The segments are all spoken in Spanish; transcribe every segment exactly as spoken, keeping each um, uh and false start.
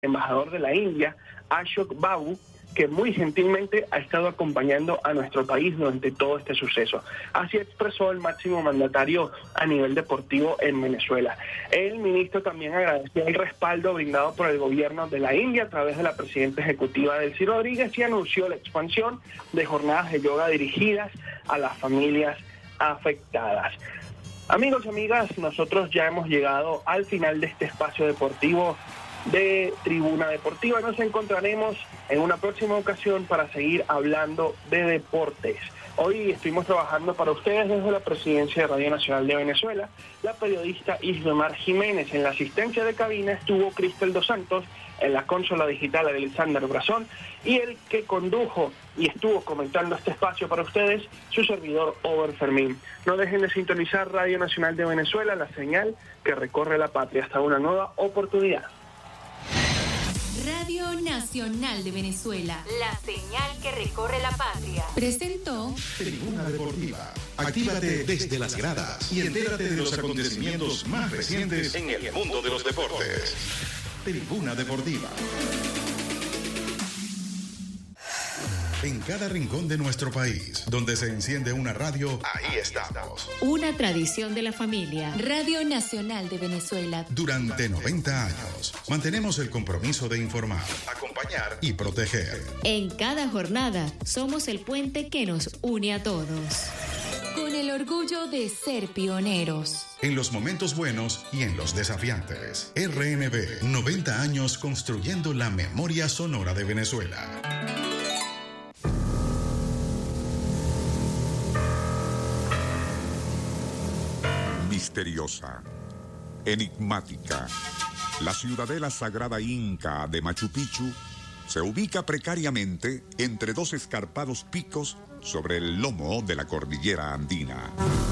embajador de la India, Ashok Babu, que muy gentilmente ha estado acompañando a nuestro país durante todo este suceso. Así expresó el máximo mandatario a nivel deportivo en Venezuela. El ministro también agradeció el respaldo brindado por el gobierno de la India a través de la presidenta ejecutiva Delcy Rodríguez y anunció la expansión de jornadas de yoga dirigidas a las familias afectadas. Amigos y amigas, nosotros ya hemos llegado al final de este espacio deportivo de Tribuna Deportiva. Nos encontraremos en una próxima ocasión para seguir hablando de deportes. Hoy estuvimos trabajando para ustedes desde la Presidencia de Radio Nacional de Venezuela, la periodista Islemar Jiménez. En la asistencia de cabina estuvo Cristel Dos Santos, en la consola digital Alexander Brazón, y el que condujo y estuvo comentando este espacio para ustedes, su servidor Over Fermín. No dejen de sintonizar Radio Nacional de Venezuela, la señal que recorre la patria. Hasta una nueva oportunidad. Radio Nacional de Venezuela, la señal que recorre la patria, presentó Tribuna Deportiva. Actívate desde las gradas y entérate de los acontecimientos más recientes en el mundo de los deportes. Tribuna Deportiva. En cada rincón de nuestro país, donde se enciende una radio, ahí estamos. Una tradición de la familia. Radio Nacional de Venezuela. Durante noventa años, mantenemos el compromiso de informar, acompañar y proteger. En cada jornada, somos el puente que nos une a todos. Con el orgullo de ser pioneros. En los momentos buenos y en los desafiantes. R N B, noventa años construyendo la memoria sonora de Venezuela. Misteriosa, enigmática, la ciudadela sagrada inca de Machu Picchu se ubica precariamente entre dos escarpados picos sobre el lomo de la cordillera andina.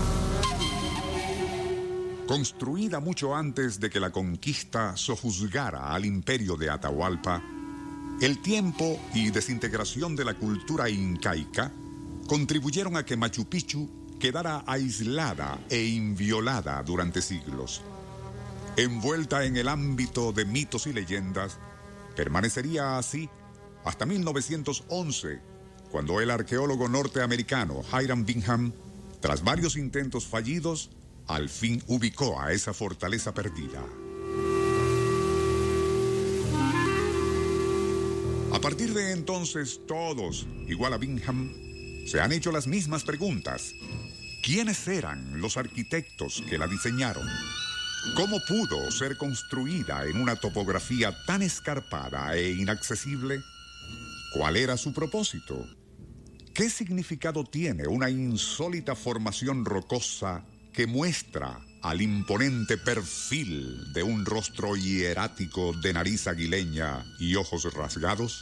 Construida mucho antes de que la conquista sojuzgara al imperio de Atahualpa, el tiempo y desintegración de la cultura incaica contribuyeron a que Machu Picchu quedara aislada e inviolada durante siglos. Envuelta en el ámbito de mitos y leyendas, permanecería así hasta mil novecientos once, cuando el arqueólogo norteamericano Hiram Bingham, tras varios intentos fallidos, al fin ubicó a esa fortaleza perdida. A partir de entonces, todos, igual a Bingham, se han hecho las mismas preguntas. ¿Quiénes eran los arquitectos que la diseñaron? ¿Cómo pudo ser construida en una topografía tan escarpada e inaccesible? ¿Cuál era su propósito? ¿Qué significado tiene una insólita formación rocosa que muestra al imponente perfil de un rostro hierático de nariz aguileña y ojos rasgados?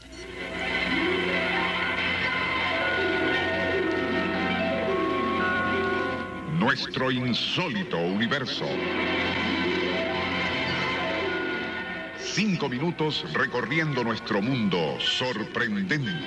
Nuestro insólito universo. Cinco minutos recorriendo nuestro mundo sorprendente.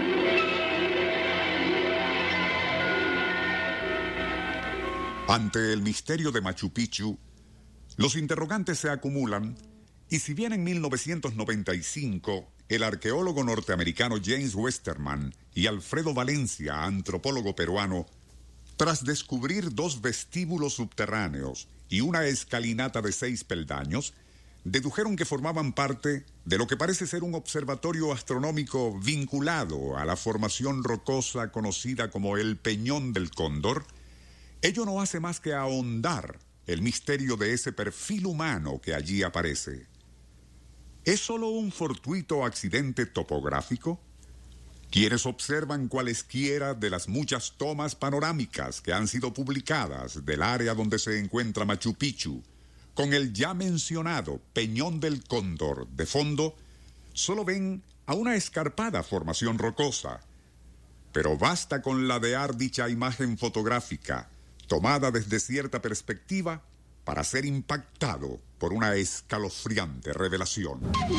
Ante el misterio de Machu Picchu, los interrogantes se acumulan, y si bien en mil novecientos noventa y cinco el arqueólogo norteamericano James Westerman y Alfredo Valencia, antropólogo peruano, tras descubrir dos vestíbulos subterráneos y una escalinata de seis peldaños, dedujeron que formaban parte de lo que parece ser un observatorio astronómico vinculado a la formación rocosa conocida como el Peñón del Cóndor, ello no hace más que ahondar el misterio de ese perfil humano que allí aparece. ¿Es solo un fortuito accidente topográfico? Quienes observan cualesquiera de las muchas tomas panorámicas que han sido publicadas del área donde se encuentra Machu Picchu, con el ya mencionado Peñón del Cóndor de fondo, solo ven a una escarpada formación rocosa. Pero basta con ladear dicha imagen fotográfica, tomada desde cierta perspectiva, para ser impactado por una escalofriante revelación.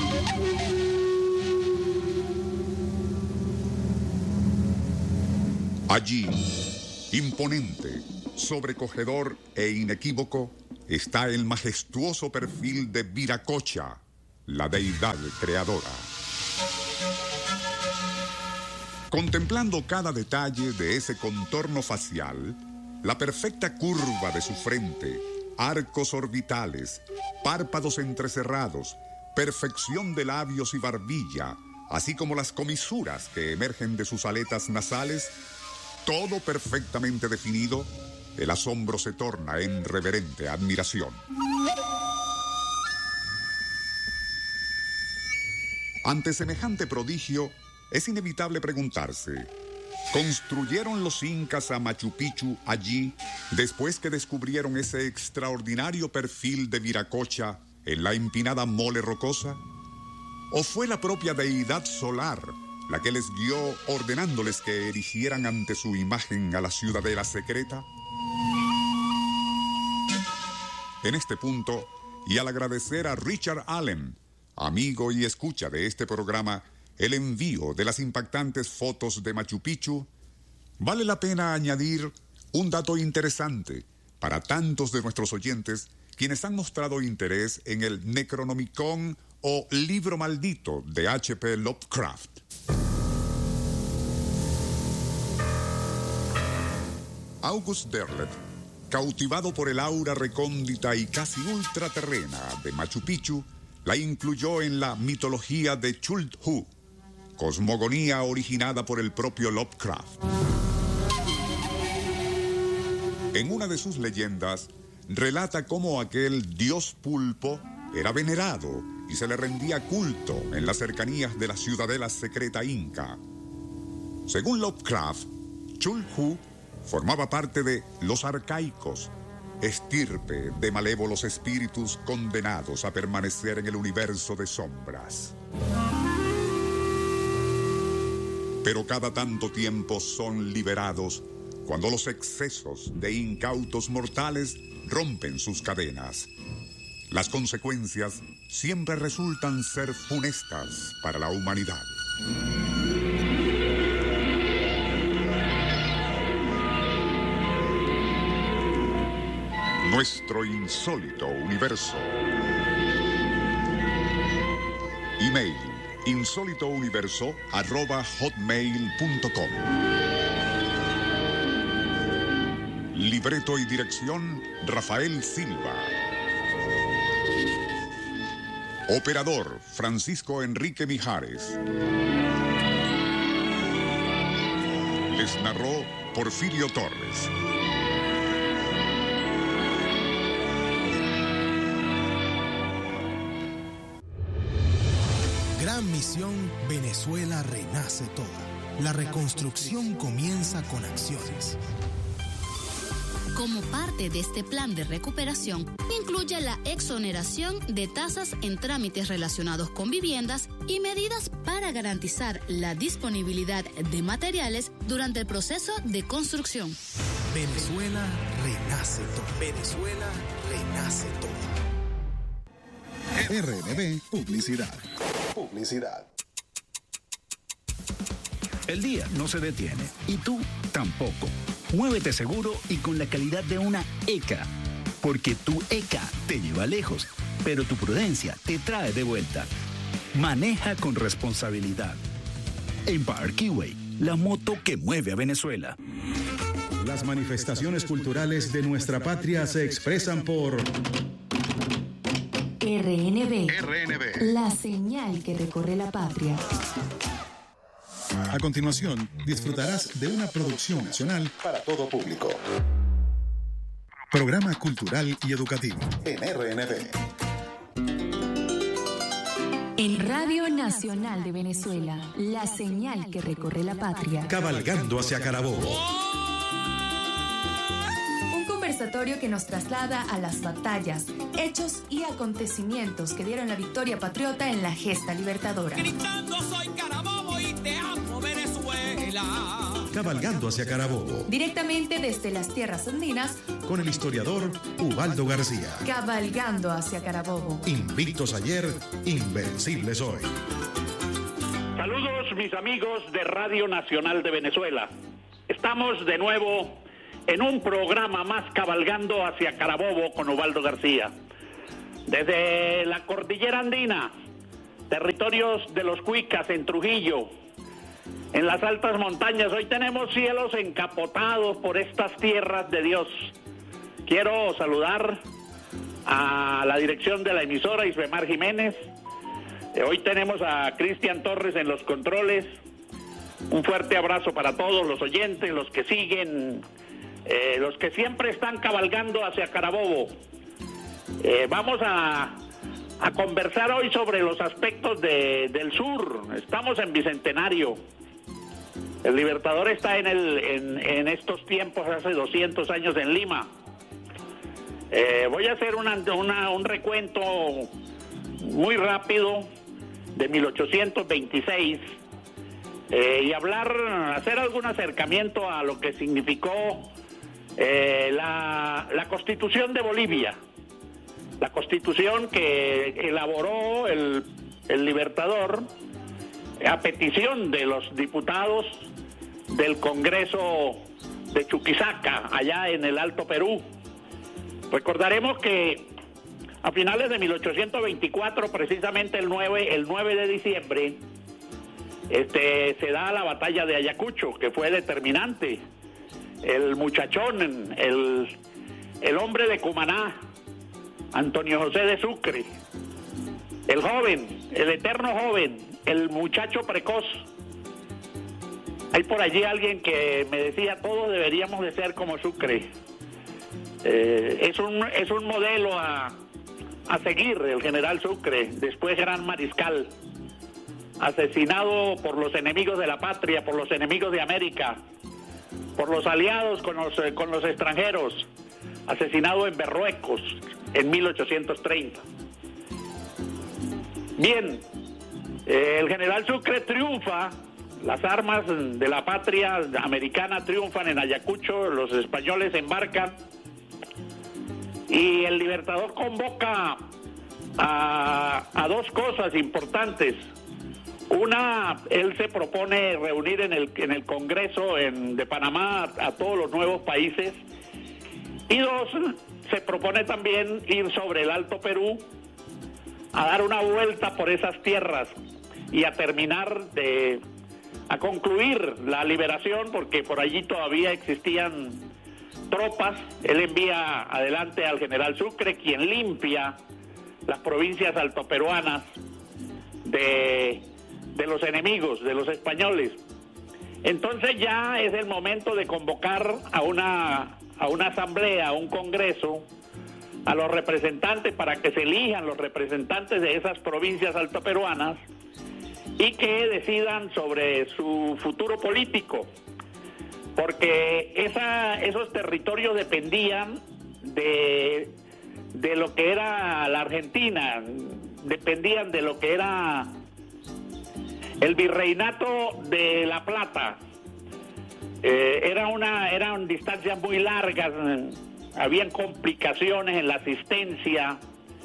Allí, imponente, sobrecogedor e inequívoco, está el majestuoso perfil de Viracocha, la deidad creadora. Contemplando cada detalle de ese contorno facial, la perfecta curva de su frente, arcos orbitales, párpados entrecerrados, perfección de labios y barbilla, así como las comisuras que emergen de sus aletas nasales, todo perfectamente definido, el asombro se torna en reverente admiración. Ante semejante prodigio, es inevitable preguntarse, ¿construyeron los incas a Machu Picchu allí después que descubrieron ese extraordinario perfil de Viracocha en la empinada mole rocosa? ¿O fue la propia deidad solar la que les guió ordenándoles que erigieran ante su imagen a la ciudadela secreta? En este punto, y al agradecer a Richard Allen, amigo y escucha de este programa, el envío de las impactantes fotos de Machu Picchu, vale la pena añadir un dato interesante para tantos de nuestros oyentes quienes han mostrado interés en el Necronomicon o Libro Maldito de H P Lovecraft. August Derleth, cautivado por el aura recóndita y casi ultraterrena de Machu Picchu, la incluyó en la mitología de Chulthu, cosmogonía originada por el propio Lovecraft. En una de sus leyendas, relata cómo aquel dios pulpo era venerado y se le rendía culto en las cercanías de la ciudadela secreta inca. Según Lovecraft, Chulthu formaba parte de los arcaicos, estirpe de malévolos espíritus condenados a permanecer en el universo de sombras. Pero cada tanto tiempo son liberados cuando los excesos de incautos mortales rompen sus cadenas. Las consecuencias siempre resultan ser funestas para la humanidad. Nuestro insólito universo. Email insólitouniverso arroba hotmail punto com. Libreto y dirección Rafael Silva. Operador Francisco Enrique Mijares. Les narró Porfirio Torres. Gran misión, Venezuela renace toda. La reconstrucción comienza con acciones. Como parte de este plan de recuperación, incluye la exoneración de tasas en trámites relacionados con viviendas y medidas para garantizar la disponibilidad de materiales durante el proceso de construcción. Venezuela renace toda. Venezuela renace toda. R N B Publicidad. Publicidad. El día no se detiene y tú tampoco. Muévete seguro y con la calidad de una E C A. Porque tu E C A te lleva lejos, pero tu prudencia te trae de vuelta. Maneja con responsabilidad. Empire Keyway, la moto que mueve a Venezuela. Las manifestaciones culturales de nuestra patria se expresan por R N B. R N B. La señal que recorre la patria. A continuación, disfrutarás de una producción nacional Para todo público. Programa cultural y educativo. En R N B. En Radio Nacional de Venezuela, la señal que recorre la patria. Cabalgando hacia Carabobo. Un conversatorio que nos traslada a las batallas, hechos y acontecimientos que dieron la victoria patriota en la gesta libertadora. Gritando soy Carabobo y te amo Venezuela. Cabalgando hacia Carabobo. Directamente desde las tierras andinas, Con el historiador Ubaldo García. cabalgando hacia Carabobo. Invictos ayer, invencibles hoy. Saludos mis amigos de Radio Nacional de Venezuela. Estamos de nuevo en un programa más cabalgando hacia Carabobo con Ubaldo García. Desde la cordillera andina, territorios de los Cuicas en Trujillo, en las altas montañas. Hoy tenemos cielos encapotados por estas tierras de Dios. Quiero saludar a la dirección de la emisora, Isbemar Jiménez. Hoy tenemos a Cristian Torres en los controles. Un fuerte abrazo para todos los oyentes, los que siguen, eh, los que siempre están cabalgando hacia Carabobo. Eh, vamos a, a conversar hoy sobre los aspectos de, del sur. Estamos en Bicentenario. El Libertador está en, el, en, en estos tiempos, hace doscientos años en Lima. Eh, voy a hacer una, una, un recuento muy rápido de mil ochocientos veintiséis eh, y hablar, hacer algún acercamiento a lo que significó eh, la, la Constitución de Bolivia, la Constitución que elaboró el, el Libertador a petición de los diputados del Congreso de Chuquisaca, allá en el Alto Perú. Recordaremos que a finales de mil ochocientos veinticuatro, precisamente el nueve, el nueve de diciembre, este, se da la batalla de Ayacucho, que fue determinante. El muchachón, el, el hombre de Cumaná, Antonio José de Sucre, el joven, el eterno joven, el muchacho precoz. Hay por allí alguien que me decía, todos deberíamos de ser como Sucre. Eh, es un, es un modelo a... a seguir, el general Sucre, después gran mariscal, asesinado por los enemigos de la patria, por los enemigos de América, por los aliados con los, eh, con los extranjeros, asesinado en Berruecos en mil ochocientos treinta. Bien, eh, el general Sucre triunfa, las armas de la patria americana triunfan en Ayacucho, los españoles embarcan, y el Libertador convoca a, a dos cosas importantes. Una, él se propone reunir en el, en el Congreso en, de Panamá a, a todos los nuevos países. Y dos, se propone también ir sobre el Alto Perú a dar una vuelta por esas tierras y a terminar de, a concluir la liberación, porque por allí todavía existían tropas. Él envía adelante al general Sucre, quien limpia las provincias altoperuanas de, de los enemigos, de los españoles. Entonces ya es el momento de convocar a una, a una asamblea, a un congreso, a los representantes para que se elijan los representantes de esas provincias altoperuanas y que decidan sobre su futuro político. Porque esa, esos territorios dependían de, de lo que era la Argentina, dependían de lo que era el virreinato de La Plata. Eh, era una, eran distancias muy largas, habían complicaciones en la asistencia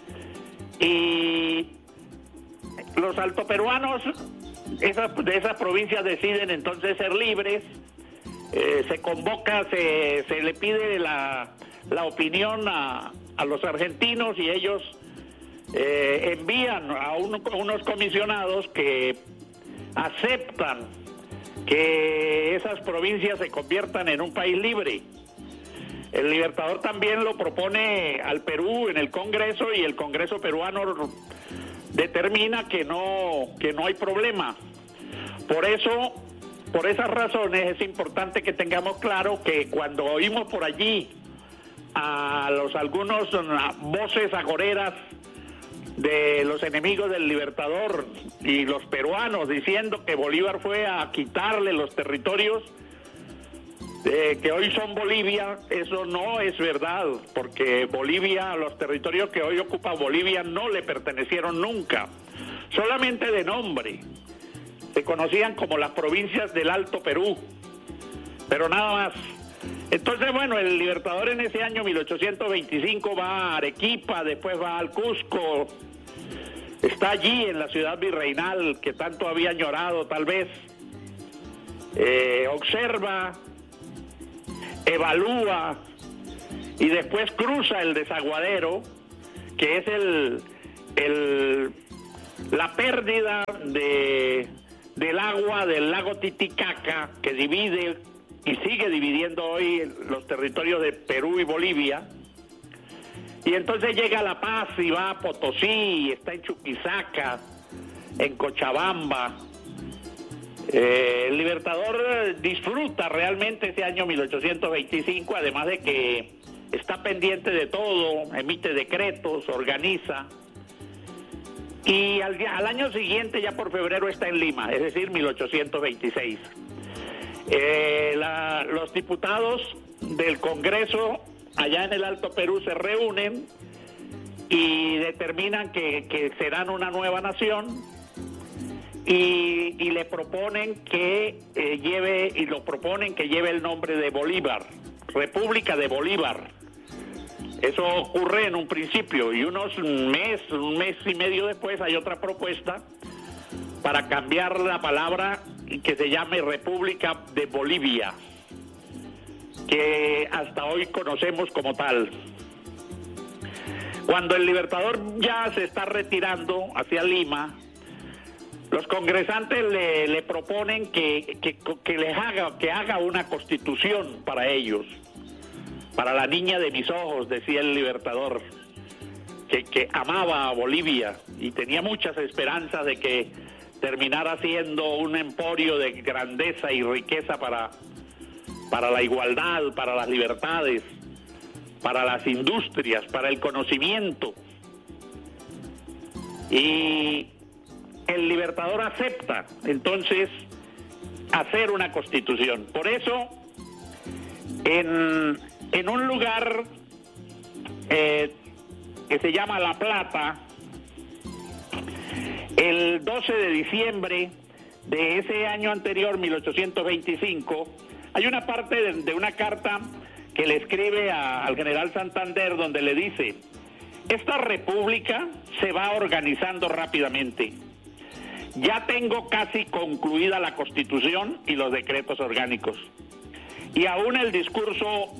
y los altoperuanos esas, de esas provincias deciden entonces ser libres. Eh, se convoca, se, se le pide la, la opinión a, a los argentinos y ellos eh, envían a, un, a unos comisionados que aceptan que esas provincias se conviertan en un país libre. El Libertador también lo propone al Perú en el Congreso y el Congreso peruano determina que no, que no hay problema. Por eso... Por esas razones es importante que tengamos claro que cuando oímos por allí a los algunos voces agoreras de los enemigos del Libertador y los peruanos diciendo que Bolívar fue a quitarle los territorios eh, que hoy son Bolivia, eso no es verdad, porque Bolivia, los territorios que hoy ocupa Bolivia no le pertenecieron nunca, solamente de nombre. Se conocían como las provincias del Alto Perú, pero nada más. Entonces, bueno, el Libertador en ese año mil ochocientos veinticinco va a Arequipa, después va al Cusco, está allí en la ciudad virreinal que tanto había añorado tal vez, eh, observa, evalúa y después cruza el Desaguadero, que es el, el la pérdida de, del agua del lago Titicaca, que divide y sigue dividiendo hoy los territorios de Perú y Bolivia, y entonces llega a La Paz y va a Potosí, está en Chuquisaca, en Cochabamba. Eh, el Libertador disfruta realmente ese año mil ochocientos veinticinco, además de que está pendiente de todo, emite decretos, organiza, y al, al año siguiente, ya por febrero, está en Lima, es decir, mil ochocientos veintiséis. Eh, la, los diputados del Congreso allá en el Alto Perú se reúnen y determinan que, que serán una nueva nación y, y le proponen que eh, lleve, y lo proponen que lleve el nombre de Bolívar, República de Bolívar. Eso ocurre en un principio, y unos mes, un mes y medio después hay otra propuesta para cambiar la palabra y que se llame República de Bolivia, que hasta hoy conocemos como tal. Cuando el Libertador ya se está retirando hacia Lima, los congresantes le, le proponen que, que, que les haga, que haga una constitución para ellos, para la niña de mis ojos, decía el Libertador, que, que amaba a Bolivia y tenía muchas esperanzas de que terminara siendo un emporio de grandeza y riqueza para, para la igualdad, para las libertades, para las industrias, para el conocimiento. Y el Libertador acepta entonces hacer una constitución. Por eso, en, en un lugar eh, que se llama La Plata, el doce de diciembre de ese año anterior, mil ochocientos veinticinco, hay una parte de, de una carta que le escribe a, al general Santander, donde le dice: esta república se va organizando rápidamente. Ya tengo casi concluida la Constitución y los decretos orgánicos. Y aún el discurso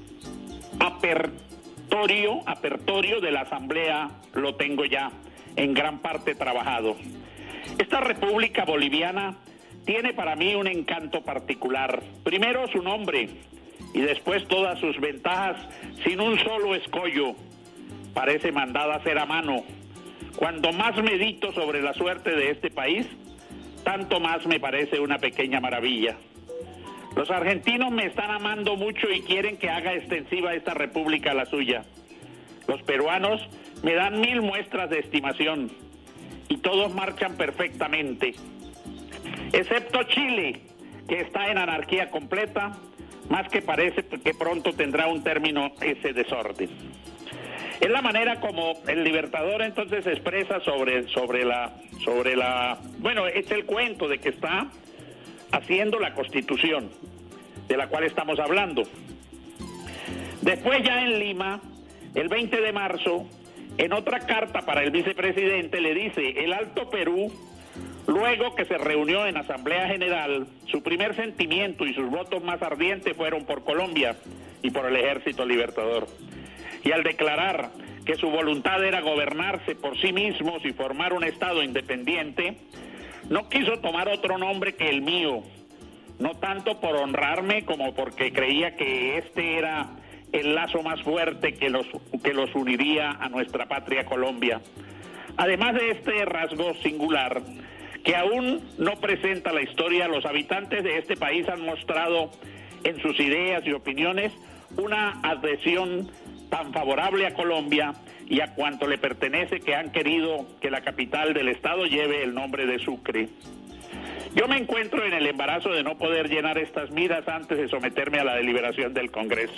apertorio, apertorio de la Asamblea lo tengo ya en gran parte trabajado. Esta República Boliviana tiene para mí un encanto particular. Primero su nombre y después todas sus ventajas, sin un solo escollo. Parece mandada a hacer a mano. Cuando más medito sobre la suerte de este país, tanto más me parece una pequeña maravilla. Los argentinos me están amando mucho y quieren que haga extensiva esta república a la suya. Los peruanos me dan mil muestras de estimación y todos marchan perfectamente, excepto Chile, que está en anarquía completa, más que parece que pronto tendrá un término ese desorden. Es la manera como el Libertador entonces expresa sobre, sobre la, sobre la, bueno, es el cuento de que está haciendo la Constitución, de la cual estamos hablando. Después, ya en Lima, el veinte de marzo, en otra carta para el vicepresidente le dice: el Alto Perú, luego que se reunió en Asamblea General, su primer sentimiento y sus votos más ardientes fueron por Colombia y por el Ejército Libertador. Y al declarar que su voluntad era gobernarse por sí mismos y formar un Estado independiente, no quiso tomar otro nombre que el mío, no tanto por honrarme como porque creía que este era el lazo más fuerte que los, que los uniría a nuestra patria Colombia. Además de este rasgo singular, que aún no presenta la historia, los habitantes de este país han mostrado en sus ideas y opiniones una adhesión tan favorable a Colombia y a cuanto le pertenece, que han querido que la capital del estado lleve el nombre de Sucre. Yo me encuentro en el embarazo de no poder llenar estas miras antes de someterme a la deliberación del Congreso.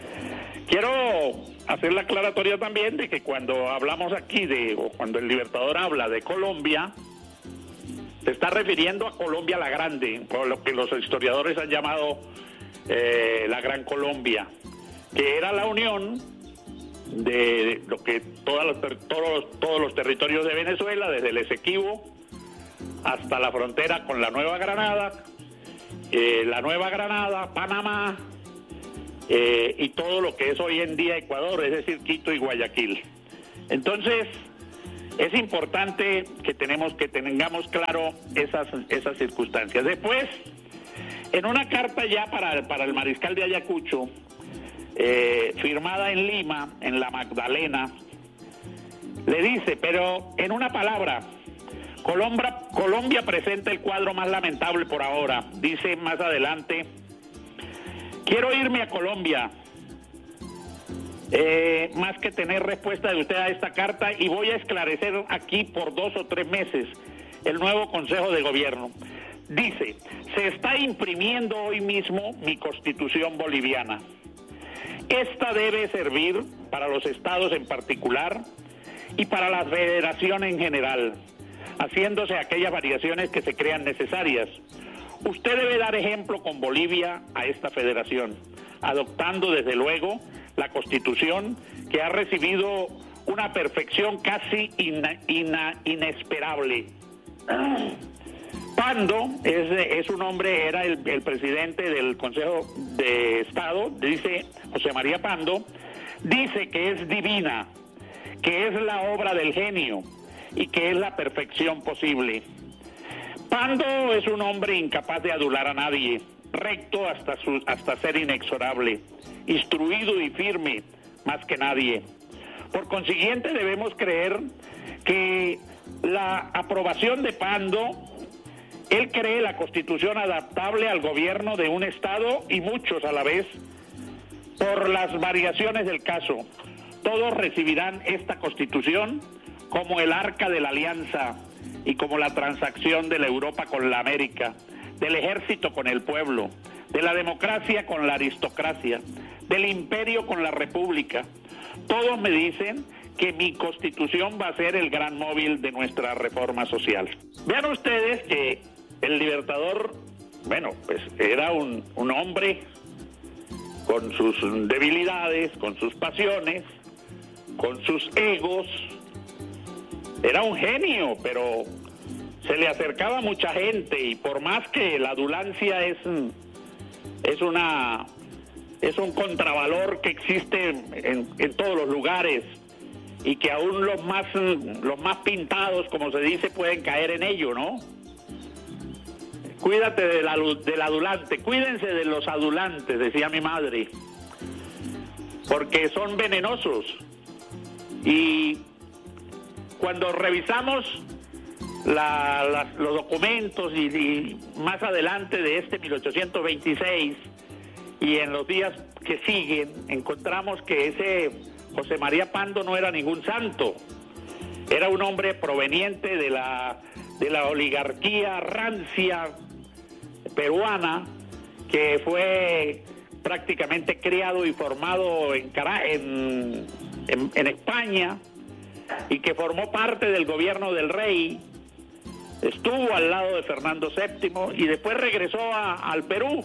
Quiero hacer la aclaratoria también de que cuando hablamos aquí de, o cuando el Libertador habla de Colombia, se está refiriendo a Colombia la Grande, por lo que los historiadores han llamado eh, la Gran Colombia, que era la unión de lo que todos los, todos, todos los territorios de Venezuela, desde el Esequibo hasta la frontera con la Nueva Granada, eh, la Nueva Granada, Panamá, eh, y todo lo que es hoy en día Ecuador, es decir, Quito y Guayaquil. Entonces, es importante que tenemos que tengamos claro esas, esas circunstancias. Después, en una carta ya para, para el mariscal de Ayacucho, eh, firmada en Lima, en la Magdalena, le dice, pero en una palabra, Colombia, Colombia presenta el cuadro más lamentable por ahora. Dice más adelante, quiero irme a Colombia, eh, más que tener respuesta de usted a esta carta, y voy a esclarecer aquí por dos o tres meses el nuevo Consejo de Gobierno. Dice, se está imprimiendo hoy mismo mi Constitución boliviana. Esta debe servir para los estados en particular y para la federación en general, haciéndose aquellas variaciones que se crean necesarias. Usted debe dar ejemplo con Bolivia a esta federación, adoptando desde luego la Constitución, que ha recibido una perfección casi ina, ina, inesperable. Pando es, es un hombre, era el, el presidente del Consejo de Estado, dice José María Pando, dice que es divina, que es la obra del genio y que es la perfección posible. Pando es un hombre incapaz de adular a nadie, recto hasta, su, hasta ser inexorable, instruido y firme más que nadie. Por consiguiente, debemos creer que la aprobación de Pando, él cree la Constitución adaptable al gobierno de un Estado y muchos a la vez, por las variaciones del caso. Todos recibirán esta Constitución como el arca de la alianza y como la transacción de la Europa con la América, del ejército con el pueblo, de la democracia con la aristocracia, del imperio con la república. Todos me dicen que mi Constitución va a ser el gran móvil de nuestra reforma social. Vean ustedes que el Libertador, bueno, pues era un, un hombre con sus debilidades, con sus pasiones, con sus egos. Era un genio, pero se le acercaba a mucha gente, y por más que la adulancia es, es una es un contravalor que existe en, en todos los lugares, y que aún los más los más pintados, como se dice, pueden caer en ello, ¿no? Cuídate del, del adulante, cuídense de los adulantes, decía mi madre, porque son venenosos. Y cuando revisamos la, la, los documentos y, y más adelante de este mil ochocientos veintiséis y en los días que siguen, encontramos que ese José María Pando no era ningún santo. Era un hombre proveniente de la, de la oligarquía rancia peruana, que fue prácticamente criado y formado en, en, en, en España, y que formó parte del gobierno del rey, estuvo al lado de Fernando séptimo y después regresó a, al Perú.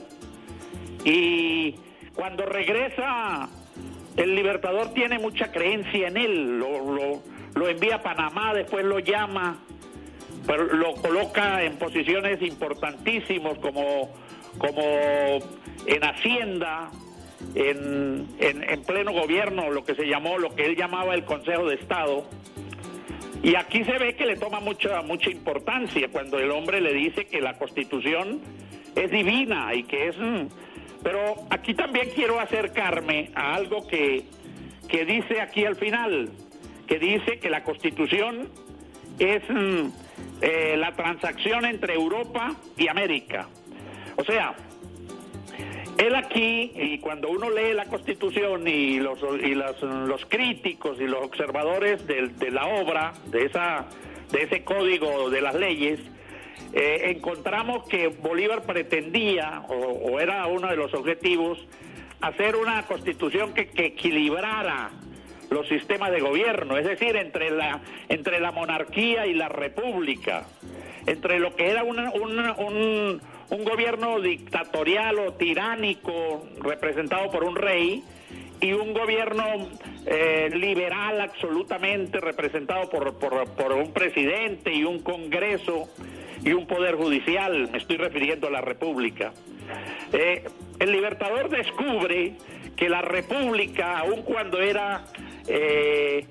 Y cuando regresa, el Libertador tiene mucha creencia en él, lo, lo, lo envía a Panamá, después lo llama, pero lo coloca en posiciones importantísimas como, como en Hacienda, en, en, en pleno gobierno, lo que se llamó, lo que él llamaba el Consejo de Estado. Y aquí se ve que le toma mucha, mucha importancia cuando el hombre le dice que la Constitución es divina y que es... Pero aquí también quiero acercarme a algo que, que dice aquí al final, que dice que la Constitución es eh, la transacción entre Europa y América. O sea, él aquí, y cuando uno lee la Constitución y los, y los, los críticos y los observadores de, de la obra, de, esa, de ese código de las leyes, eh, encontramos que Bolívar pretendía, o, o era uno de los objetivos, hacer una Constitución que, que equilibrara los sistemas de gobierno, es decir, entre la, entre la monarquía y la república, entre lo que era una, una, un... un gobierno dictatorial o tiránico representado por un rey y un gobierno eh, liberal absolutamente representado por, por, por un presidente y un congreso y un poder judicial. Me estoy refiriendo a la república. Eh, el Libertador descubre que la república, aun cuando era eh,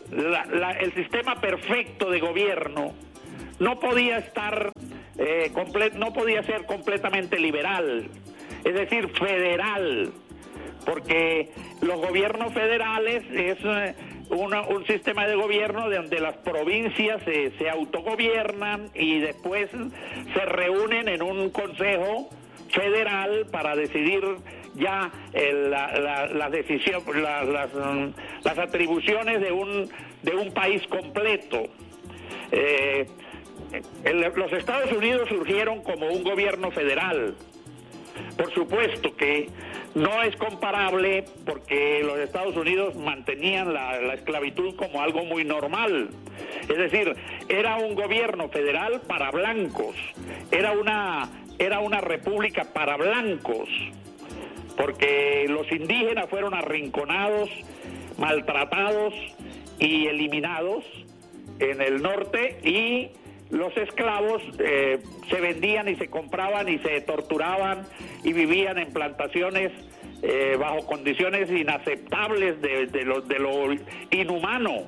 la, la, el sistema perfecto de gobierno no podía estar, eh, comple- no podía ser completamente liberal, es decir, federal, porque los gobiernos federales es eh, una, un sistema de gobierno donde las provincias se, se autogobiernan y después se reúnen en un consejo federal para decidir ya el, la, la, la decisión, la, las, las atribuciones de un de un país completo. Eh, el, los Estados Unidos surgieron como un gobierno federal. Por supuesto que no es comparable porque los Estados Unidos mantenían la, la esclavitud como algo muy normal. Es decir, era un gobierno federal para blancos, era una, era una república para blancos, porque los indígenas fueron arrinconados, maltratados y eliminados en el norte, y los esclavos eh, se vendían y se compraban y se torturaban y vivían en plantaciones eh, bajo condiciones inaceptables de, de, lo, de lo inhumano.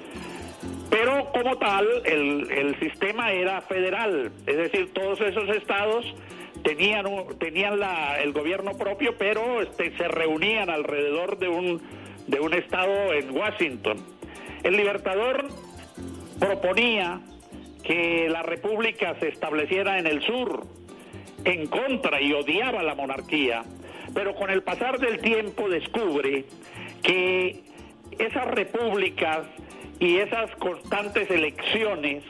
Pero como tal, el, el sistema era federal, es decir, todos esos estados tenían, un, tenían la, el gobierno propio, pero este, se reunían alrededor de un, de un estado en Washington. El Libertador proponía que la república se estableciera en el sur, en contra, y odiaba la monarquía, pero con el pasar del tiempo descubre que esas repúblicas y esas constantes elecciones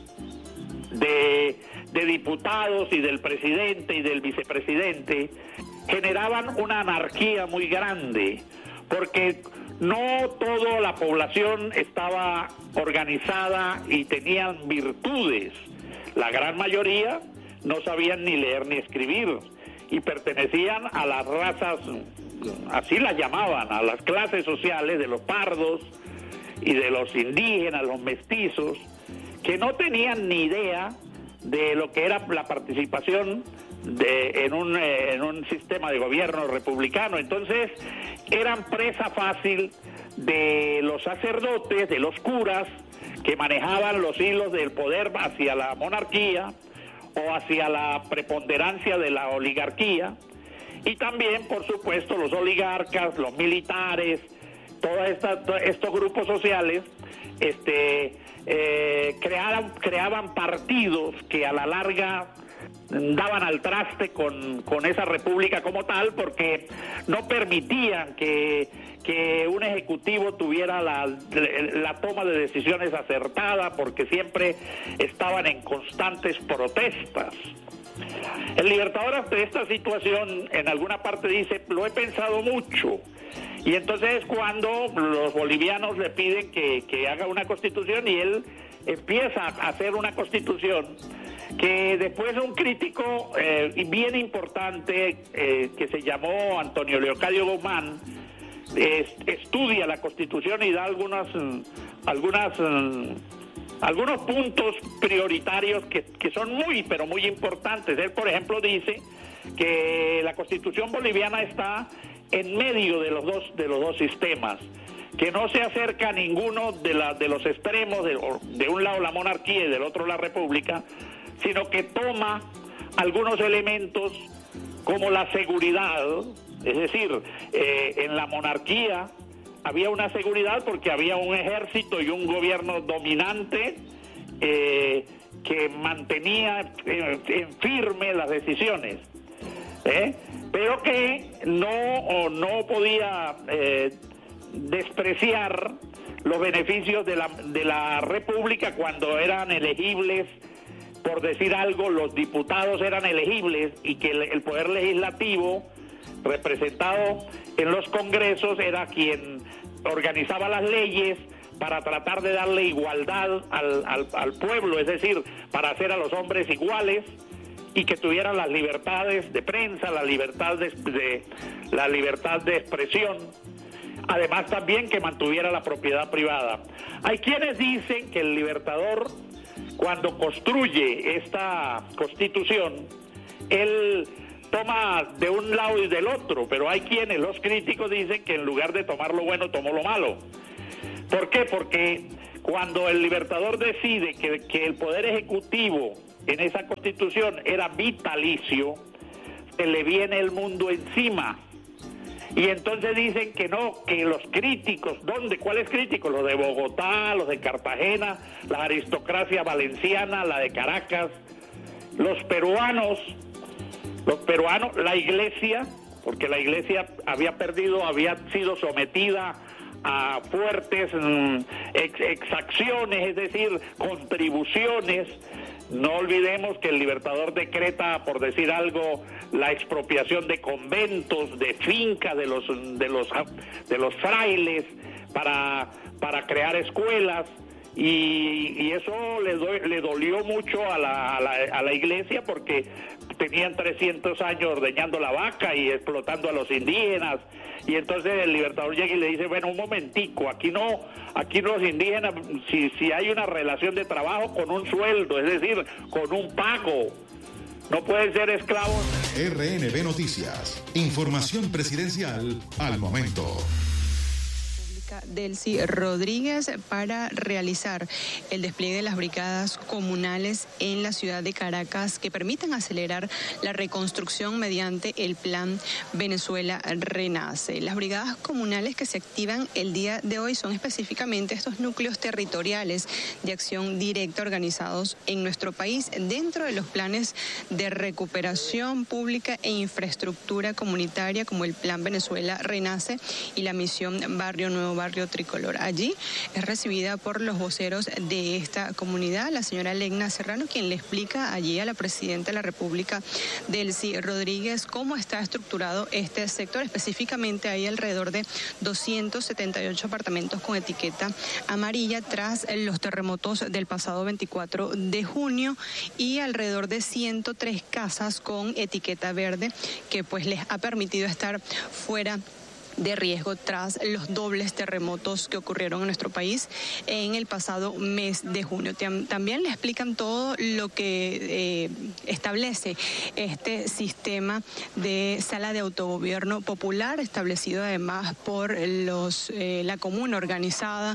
de, de diputados y del presidente y del vicepresidente generaban una anarquía muy grande, porque no toda la población estaba organizada y tenían virtudes. La gran mayoría no sabían ni leer ni escribir y pertenecían a las razas, así las llamaban, a las clases sociales de los pardos y de los indígenas, los mestizos, que no tenían ni idea de lo que era la participación de, en, un, eh, en un sistema de gobierno republicano. Entonces eran presa fácil de los sacerdotes, de los curas, que manejaban los hilos del poder hacia la monarquía o hacia la preponderancia de la oligarquía, y también, por supuesto, los oligarcas, los militares, todos estos grupos sociales este, eh, creaban, creaban partidos que a la larga daban al traste con, con esa república como tal, porque no permitían que, que un ejecutivo tuviera la, la toma de decisiones acertada, porque siempre estaban en constantes protestas. El Libertador, ante esta situación, en alguna parte dice: lo he pensado mucho. Y entonces es cuando los bolivianos le piden que, que haga una constitución, y él empieza a hacer una constitución que después un crítico eh, bien importante eh, que se llamó Antonio Leocadio Guzmán eh, estudia la Constitución y da algunas algunas eh, algunos puntos prioritarios que, que son muy pero muy importantes. Él, por ejemplo, dice que la Constitución boliviana está en medio de los dos de los dos sistemas, que no se acerca a ninguno de la de los extremos, de, de un lado la monarquía y del otro la república, sino que toma algunos elementos como la seguridad. Es decir, eh, en la monarquía había una seguridad porque había un ejército y un gobierno dominante eh, que mantenía en, en firme las decisiones, ¿eh? pero que no, o no podía eh, despreciar los beneficios de la, de la república cuando eran elegibles. Por decir algo, los diputados eran elegibles, y que el, el poder legislativo, representado en los congresos, era quien organizaba las leyes para tratar de darle igualdad al, al, al pueblo, es decir, para hacer a los hombres iguales y que tuvieran las libertades de prensa, la libertad de, de, la libertad de expresión. Además, también que mantuviera la propiedad privada. Hay quienes dicen que el Libertador, cuando construye esta constitución, él toma de un lado y del otro, pero hay quienes, los críticos, dicen que en lugar de tomar lo bueno, tomó lo malo. ¿Por qué? Porque cuando el Libertador decide que, que el Poder Ejecutivo en esa Constitución era vitalicio, se le viene el mundo encima. Y entonces dicen que no, que los críticos, ¿dónde? ¿Cuáles críticos? Los de Bogotá, los de Cartagena, la aristocracia valenciana, la de Caracas, los peruanos, los peruanos, la iglesia, porque la iglesia había perdido, había sido sometida a fuertes mm, ex exacciones, es decir, contribuciones. No olvidemos que el Libertador decreta, por decir algo, la expropiación de conventos, de fincas, de los de los de los frailes para para crear escuelas, y, y eso le, do, le dolió mucho a la, a la a la iglesia, porque tenían trescientos años ordeñando la vaca y explotando a los indígenas. Y entonces el Libertador llega y le dice, bueno, un momentico, aquí no, aquí los indígenas, si, si hay una relación de trabajo con un sueldo, es decir, con un pago, no pueden ser esclavos. R N B Noticias, información presidencial al momento. Delcy Rodríguez para realizar el despliegue de las brigadas comunales en la ciudad de Caracas que permitan acelerar la reconstrucción mediante el Plan Venezuela Renace. Las brigadas comunales que se activan el día de hoy son específicamente estos núcleos territoriales de acción directa organizados en nuestro país dentro de los planes de recuperación pública e infraestructura comunitaria como el Plan Venezuela Renace y la misión Barrio Nuevo Barrio Tricolor. Allí es recibida por los voceros de esta comunidad, la señora Legna Serrano, quien le explica allí a la presidenta de la República, Delcy Rodríguez, cómo está estructurado este sector. Específicamente hay alrededor de doscientos setenta y ocho apartamentos con etiqueta amarilla tras los terremotos del pasado veinticuatro de junio y alrededor de ciento tres casas con etiqueta verde que pues les ha permitido estar fuera de riesgo tras los dobles terremotos que ocurrieron en nuestro país en el pasado mes de junio. También le explican todo lo que eh, establece este sistema de sala de autogobierno popular, establecido además por los eh, la comuna organizada.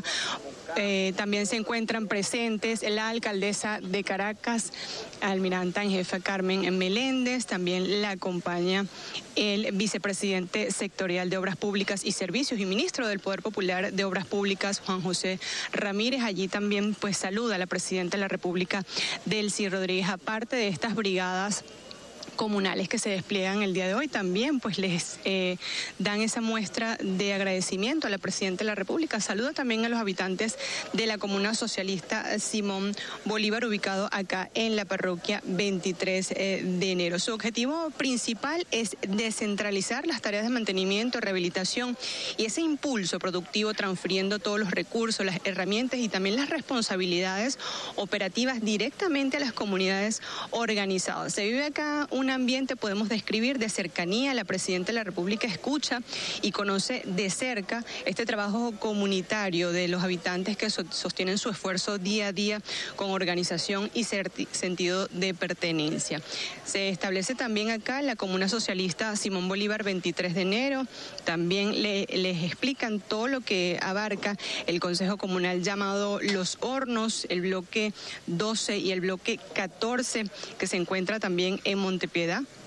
Eh, también se encuentran presentes la alcaldesa de Caracas, almiranta en jefa Carmen Meléndez, también la acompaña el vicepresidente sectorial de Obras Públicas y Servicios y ministro del Poder Popular de Obras Públicas, Juan José Ramírez. Allí también pues saluda a la presidenta de la República, Delcy Rodríguez. Aparte de estas brigadas comunales que se despliegan el día de hoy, también pues les eh, dan esa muestra de agradecimiento a la presidenta de la República. Saluda también a los habitantes de la comuna socialista Simón Bolívar, ubicado acá en la parroquia veintitrés de enero. Su objetivo principal es descentralizar las tareas de mantenimiento, rehabilitación y ese impulso productivo, transfiriendo todos los recursos, las herramientas y también las responsabilidades operativas directamente a las comunidades organizadas. Se vive acá un ambiente, podemos describir, de cercanía. La presidenta de la República escucha y conoce de cerca este trabajo comunitario de los habitantes que so- sostienen su esfuerzo día a día con organización y sentido de pertenencia. Se establece también acá la comuna socialista Simón Bolívar veintitrés de enero. También le, les explican todo lo que abarca el Consejo Comunal llamado Los Hornos, el bloque doce y el bloque catorce, que se encuentra también en Montepiedad.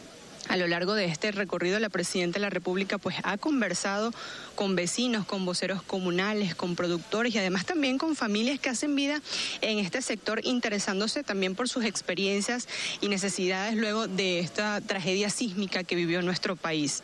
A lo largo de este recorrido, la presidenta de la República pues ha conversado con vecinos, con voceros comunales, con productores y además también con familias que hacen vida en este sector, interesándose también por sus experiencias y necesidades luego de esta tragedia sísmica que vivió nuestro país.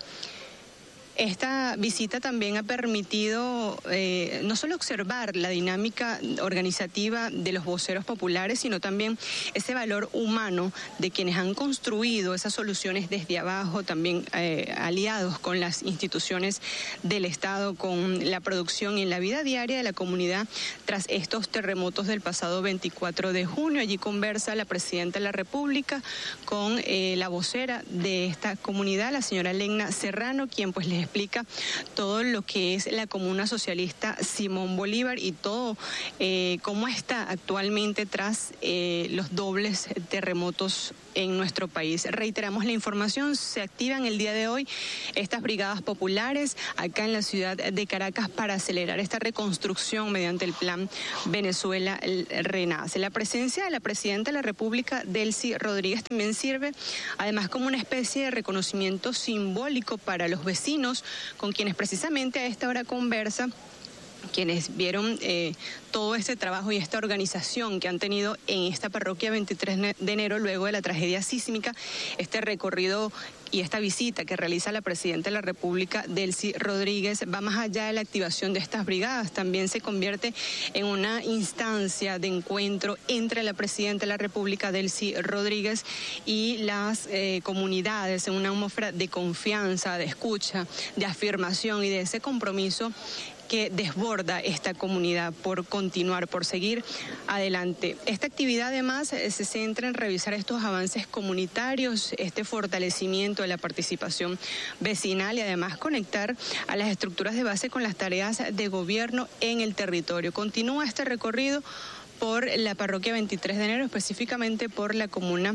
Esta visita también ha permitido eh, no solo observar la dinámica organizativa de los voceros populares, sino también ese valor humano de quienes han construido esas soluciones desde abajo, también eh, aliados con las instituciones del Estado, con la producción y en la vida diaria de la comunidad tras estos terremotos del pasado veinticuatro de junio. Allí conversa la presidenta de la República con eh, la vocera de esta comunidad, la señora Legna Serrano, quien pues les explica todo lo que es la comuna socialista Simón Bolívar y todo eh, cómo está actualmente tras eh, los dobles terremotos en nuestro país. Reiteramos la información, se activan el día de hoy estas brigadas populares acá en la ciudad de Caracas para acelerar esta reconstrucción mediante el plan Venezuela Renace. La presencia de la presidenta de la República, Delcy Rodríguez, también sirve además como una especie de reconocimiento simbólico para los vecinos con quienes precisamente a esta hora conversa, quienes vieron eh, todo este trabajo y esta organización que han tenido en esta parroquia veintitrés de enero luego de la tragedia sísmica, este recorrido y esta visita que realiza la presidenta de la República, Delcy Rodríguez, va más allá de la activación de estas brigadas, también se convierte en una instancia de encuentro entre la presidenta de la República, Delcy Rodríguez, y las eh, comunidades, en una atmósfera de confianza, de escucha, de afirmación y de ese compromiso que desborda esta comunidad por continuar, por seguir adelante. Esta actividad además se centra en revisar estos avances comunitarios, este fortalecimiento de la participación vecinal y además conectar a las estructuras de base con las tareas de gobierno en el territorio. Continúa este recorrido por la parroquia veintitrés de enero, específicamente por la comuna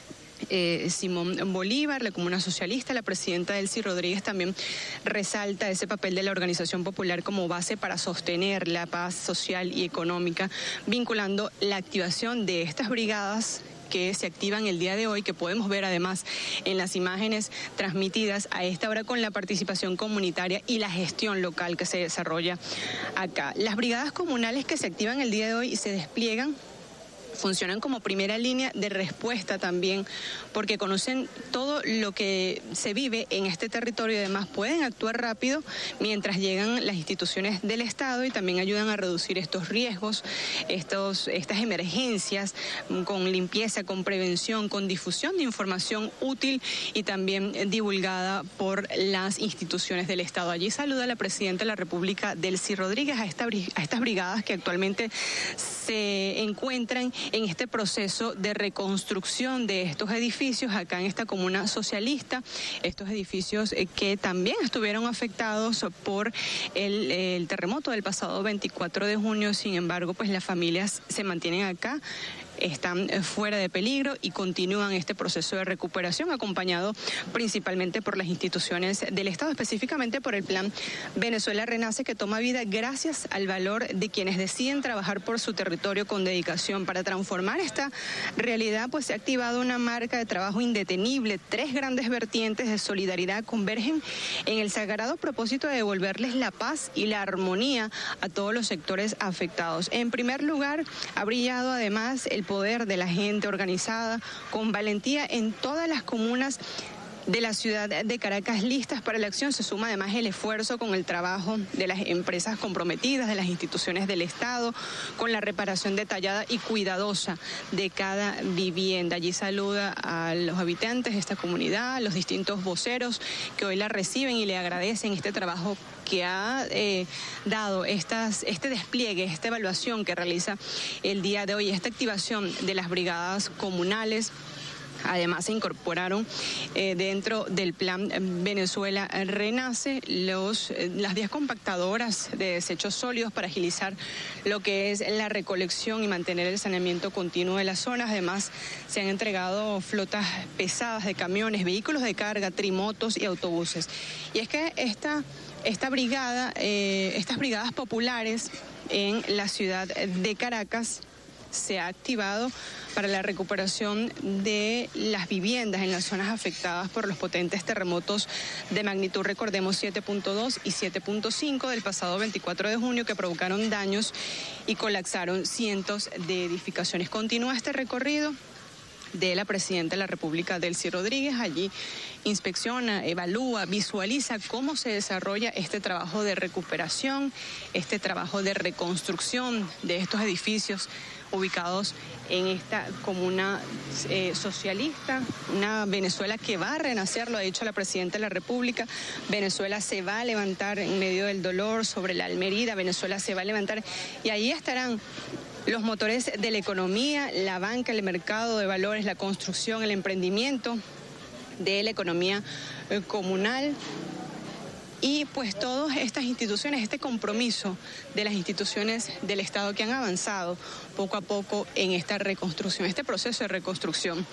Eh, Simón Bolívar, la comuna socialista. La presidenta Delcy Rodríguez también resalta ese papel de la organización popular como base para sostener la paz social y económica, vinculando la activación de estas brigadas que se activan el día de hoy, que podemos ver además en las imágenes transmitidas a esta hora con la participación comunitaria y la gestión local que se desarrolla acá. Las brigadas comunales que se activan el día de hoy y se despliegan funcionan como primera línea de respuesta también, porque conocen todo lo que se vive en este territorio y además pueden actuar rápido mientras llegan las instituciones del Estado y también ayudan a reducir estos riesgos, estos, estas emergencias, con limpieza, con prevención, con difusión de información útil y también divulgada por las instituciones del Estado. Allí saluda la presidenta de la República, Delcy Rodríguez, a, esta, a estas brigadas que actualmente se encuentran en este proceso de reconstrucción de estos edificios acá en esta comuna socialista, estos edificios que también estuvieron afectados por el, el terremoto del pasado veinticuatro de junio. Sin embargo, pues las familias se mantienen acá, están fuera de peligro y continúan este proceso de recuperación, acompañado principalmente por las instituciones del Estado, específicamente por el plan Venezuela Renace, que toma vida gracias al valor de quienes deciden trabajar por su territorio con dedicación. Para transformar esta realidad, pues se ha activado una marca de trabajo indetenible. Tres grandes vertientes de solidaridad convergen en el sagrado propósito de devolverles la paz y la armonía a todos los sectores afectados. En primer lugar, ha brillado además el poder de la gente organizada con valentía en todas las comunas de la ciudad de Caracas listas para la acción. Se suma además el esfuerzo con el trabajo de las empresas comprometidas, de las instituciones del Estado, con la reparación detallada y cuidadosa de cada vivienda. Allí saluda a los habitantes de esta comunidad, a los distintos voceros que hoy la reciben y le agradecen este trabajo que ha eh, dado estas, este despliegue, esta evaluación que realiza el día de hoy, esta activación de las brigadas comunales. Además se incorporaron eh, dentro del plan Venezuela Renace los, eh, las diez compactadoras de desechos sólidos para agilizar lo que es la recolección y mantener el saneamiento continuo de las zonas. Además se han entregado flotas pesadas de camiones, vehículos de carga, trimotos y autobuses. Y es que esta, esta brigada, eh, estas brigadas populares en la ciudad de Caracas se ha activado para la recuperación de las viviendas en las zonas afectadas por los potentes terremotos de magnitud, recordemos, siete punto dos y siete punto cinco del pasado veinticuatro de junio, que provocaron daños y colapsaron cientos de edificaciones. Continúa este recorrido de la presidenta de la República, Delcy Rodríguez. Allí inspecciona, evalúa, visualiza cómo se desarrolla este trabajo de recuperación, este trabajo de reconstrucción de estos edificios ubicados en esta comuna eh, socialista, una Venezuela que va a renacer, lo ha dicho la presidenta de la República. Venezuela se va a levantar en medio del dolor sobre la Almería, Venezuela se va a levantar y ahí estarán los motores de la economía, la banca, el mercado de valores, la construcción, el emprendimiento de la economía eh, comunal. Y pues todas estas instituciones, este compromiso de las instituciones del Estado que han avanzado poco a poco en esta reconstrucción, este proceso de reconstrucción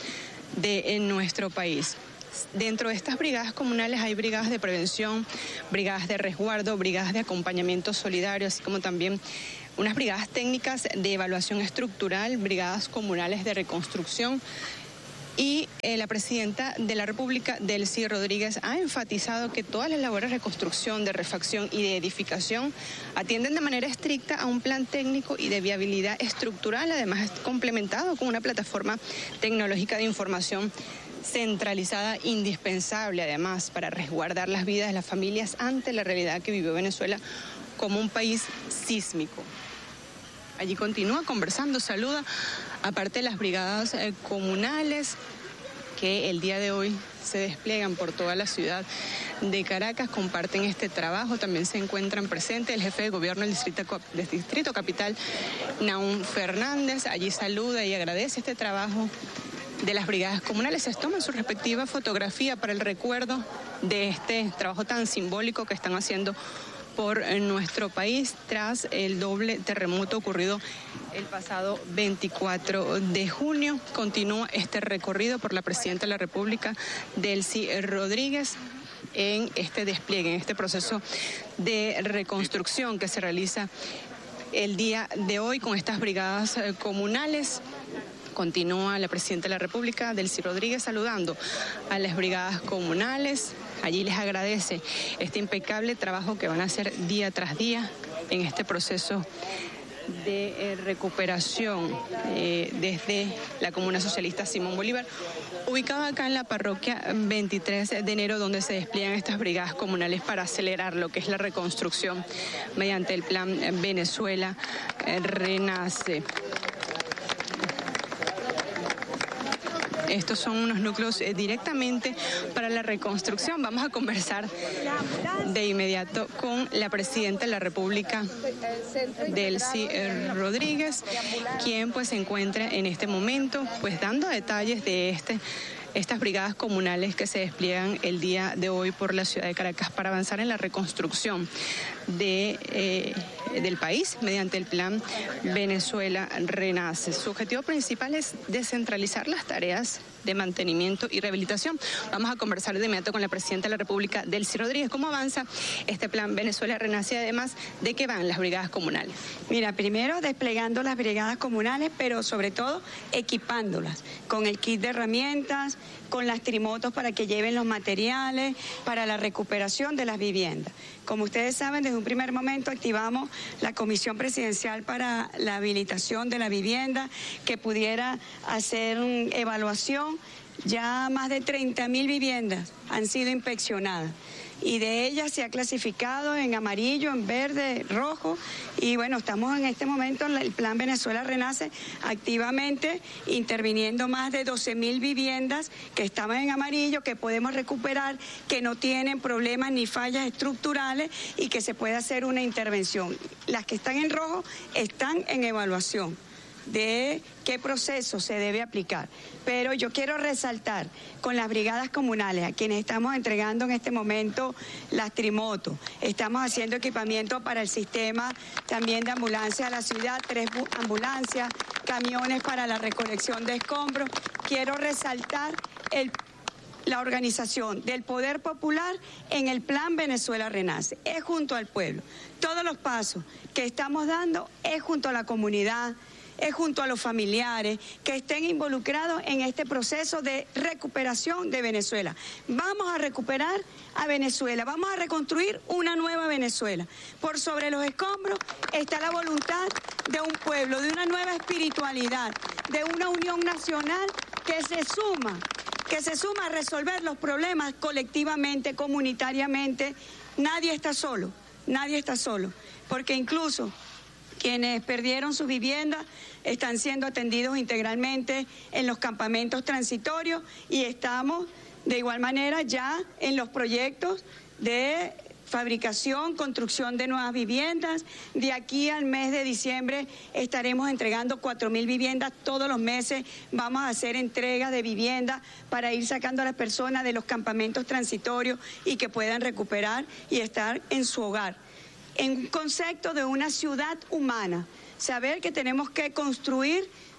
de en nuestro país. Dentro de estas brigadas comunales hay brigadas de prevención, brigadas de resguardo, brigadas de acompañamiento solidario, así como también unas brigadas técnicas de evaluación estructural, brigadas comunales de reconstrucción. Y eh, la presidenta de la República, Delcy Rodríguez, ha enfatizado que todas las labores de reconstrucción, de refacción y de edificación atienden de manera estricta a un plan técnico y de viabilidad estructural, además complementado con una plataforma tecnológica de información centralizada indispensable, además, para resguardar las vidas de las familias ante la realidad que vivió Venezuela como un país sísmico. Allí continúa conversando, saluda, aparte de las brigadas eh, comunales que el día de hoy se despliegan por toda la ciudad de Caracas, comparten este trabajo. También se encuentran presentes el jefe de gobierno del distrito, del distrito capital, Naún Fernández. Allí saluda y agradece este trabajo de las brigadas comunales. Se toman su respectiva fotografía para el recuerdo de este trabajo tan simbólico que están haciendo por nuestro país tras el doble terremoto ocurrido el pasado veinticuatro de junio. Continúa este recorrido por la presidenta de la República, Delcy Rodríguez, en este despliegue, en este proceso de reconstrucción que se realiza el día de hoy con estas brigadas comunales. Continúa la presidenta de la República, Delcy Rodríguez, saludando a las brigadas comunales. Allí les agradece este impecable trabajo que van a hacer día tras día en este proceso de eh, recuperación eh, desde la Comuna Socialista Simón Bolívar, ubicada acá en la parroquia veintitrés de enero, donde se despliegan estas brigadas comunales para acelerar lo que es la reconstrucción mediante el plan Venezuela eh, Renace. Estos son unos núcleos eh, directamente para la reconstrucción. Vamos a conversar de inmediato con la presidenta de la República, Delcy Rodríguez, quien pues se encuentra en este momento pues dando detalles de este estas brigadas comunales que se despliegan el día de hoy por la ciudad de Caracas para avanzar en la reconstrucción de, eh, del país mediante el plan Venezuela Renace. Su objetivo principal es descentralizar las tareas de mantenimiento y rehabilitación. Vamos a conversar de inmediato con la presidenta de la República, Delcy Rodríguez. ¿Cómo avanza este plan Venezuela Renace? Además, ¿de qué van las brigadas comunales? Mira, primero desplegando las brigadas comunales, pero sobre todo equipándolas con el kit de herramientas, con las trimotos para que lleven los materiales para la recuperación de las viviendas. Como ustedes saben, desde un primer momento activamos la Comisión Presidencial para la habilitación de la vivienda que pudiera hacer una evaluación. Ya más de treinta mil viviendas han sido inspeccionadas y de ellas se ha clasificado en amarillo, en verde, rojo, y bueno, estamos en este momento en el plan Venezuela Renace activamente interviniendo más de doce mil viviendas que estaban en amarillo, que podemos recuperar, que no tienen problemas ni fallas estructurales y que se puede hacer una intervención. Las que están en rojo están en evaluación de qué proceso se debe aplicar. Pero yo quiero resaltar con las brigadas comunales, a quienes estamos entregando en este momento las trimotos, estamos haciendo equipamiento para el sistema también de ambulancia a la ciudad, tres ambulancias, camiones para la recolección de escombros. Quiero resaltar el la organización del Poder Popular en el plan Venezuela Renace. Es junto al pueblo. Todos los pasos que estamos dando es junto a la comunidad, es junto a los familiares que estén involucrados en este proceso de recuperación de Venezuela. Vamos a recuperar a Venezuela, vamos a reconstruir una nueva Venezuela. Por sobre los escombros está la voluntad de un pueblo, de una nueva espiritualidad, de una unión nacional que se suma, que se suma a resolver los problemas colectivamente, comunitariamente. Nadie está solo, nadie está solo, porque incluso quienes perdieron sus viviendas están siendo atendidos integralmente en los campamentos transitorios y estamos de igual manera ya en los proyectos de fabricación, construcción de nuevas viviendas. De aquí al mes de diciembre estaremos entregando cuatro mil viviendas todos los meses. Vamos a hacer entregas de viviendas para ir sacando a las personas de los campamentos transitorios y que puedan recuperar y estar en su hogar. En un concepto de una ciudad humana, saber que tenemos que construir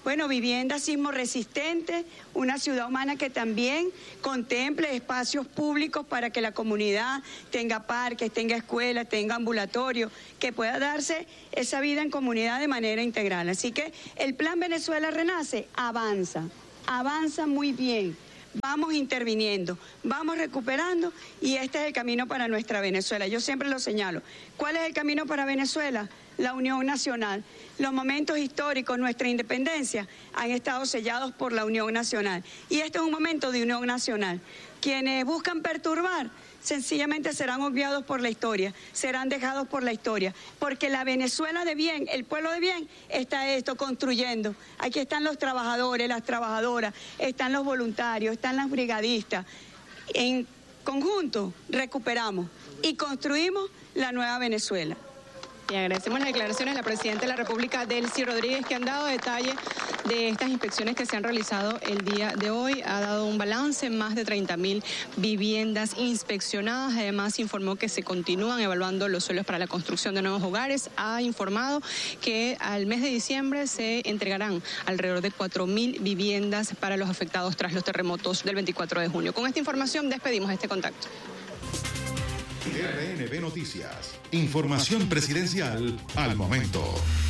Bueno, vivienda sismo resistente, una ciudad humana que también contemple espacios públicos para que la comunidad tenga parques, tenga escuelas, tenga ambulatorios, que pueda darse esa vida en comunidad de manera integral. Así que el Plan Venezuela Renace avanza, avanza muy bien. Vamos interviniendo, vamos recuperando y este es el camino para nuestra Venezuela. Yo siempre lo señalo. ¿Cuál es el camino para Venezuela? La unión nacional. Los momentos históricos, nuestra independencia, han estado sellados por la unión nacional. Y este es un momento de unión nacional. Quienes buscan perturbar, sencillamente serán obviados por la historia, serán dejados por la historia, porque la Venezuela de bien, el pueblo de bien, está esto construyendo. Aquí están los trabajadores, las trabajadoras, están los voluntarios, están las brigadistas. En conjunto recuperamos y construimos la nueva Venezuela. Y agradecemos las declaraciones de la Presidenta de la República, Delcy Rodríguez, que han dado detalle de estas inspecciones que se han realizado el día de hoy. Ha dado un balance, más de treinta mil viviendas inspeccionadas. Además, informó que se continúan evaluando los suelos para la construcción de nuevos hogares. Ha informado que al mes de diciembre se entregarán alrededor de cuatro mil viviendas para los afectados tras los terremotos del veinticuatro de junio. Con esta información despedimos este contacto. R N B Noticias. Información presidencial al momento.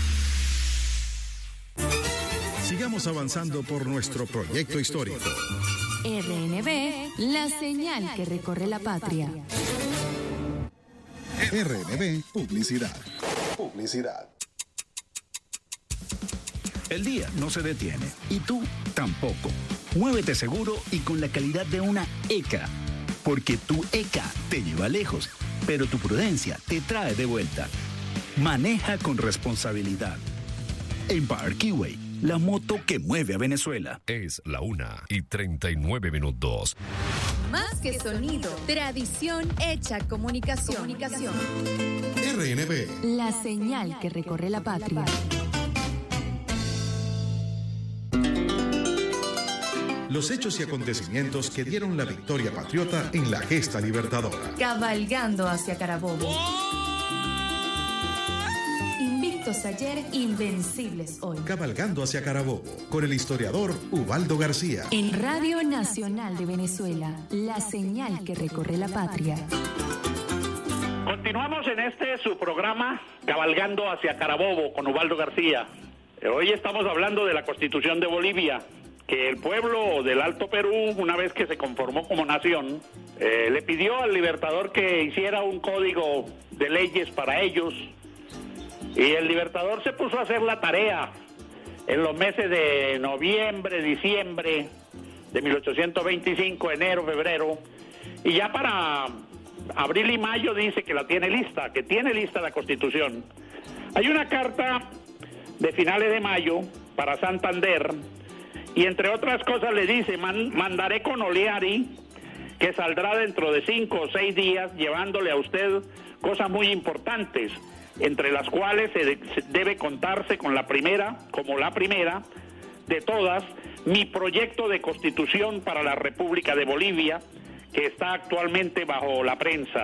Sigamos avanzando por nuestro proyecto histórico. R N B, la señal que recorre la patria. R N B Publicidad. Publicidad. El día no se detiene y tú tampoco. Muévete seguro y con la calidad de una E C A. Porque tu E C A te lleva lejos, pero tu prudencia te trae de vuelta. Maneja con responsabilidad. Empire Keyway, la moto que mueve a Venezuela. Es la una y treinta y nueve minutos. Más que sonido, tradición hecha comunicación. comunicación. R N B. La señal que recorre la patria. Los hechos y acontecimientos que dieron la victoria patriota en la gesta libertadora. Cabalgando hacia Carabobo. Invictos ayer, invencibles hoy. Cabalgando hacia Carabobo, con el historiador Ubaldo García. En Radio Nacional de Venezuela, la señal que recorre la patria. Continuamos en este su programa Cabalgando hacia Carabobo con Ubaldo García. Hoy estamos hablando de la Constitución de Bolivia, que el pueblo del Alto Perú, una vez que se conformó como nación, eh, le pidió al Libertador que hiciera un código de leyes para ellos, y el Libertador se puso a hacer la tarea en los meses de noviembre, diciembre de mil ochocientos veinticinco, enero, febrero, y ya para abril y mayo dice que la tiene lista, que tiene lista la Constitución. Hay una carta de finales de mayo para Santander, y entre otras cosas le dice, Man, mandaré con Oliari, que saldrá dentro de cinco o seis días, llevándole a usted cosas muy importantes, entre las cuales se, de, se debe contarse con la primera, como la primera de todas, mi proyecto de constitución para la República de Bolivia, que está actualmente bajo la prensa.